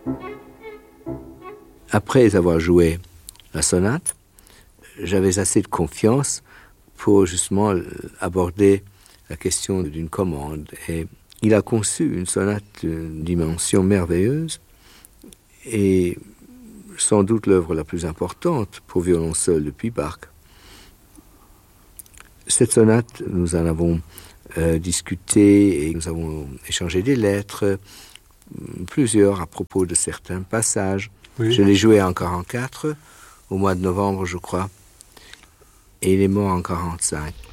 Après avoir joué la sonate, j'avais assez de confiance pour justement aborder la question d'une commande. Et il a conçu une sonate d'une dimension merveilleuse et sans doute l'œuvre la plus importante pour violon seul depuis Bach. Cette sonate, nous en avons discuté et nous avons échangé des lettres, plusieurs à propos de certains passages. Oui. Je l'ai joué en 1944, au mois de novembre, je crois, et il est mort en 1945.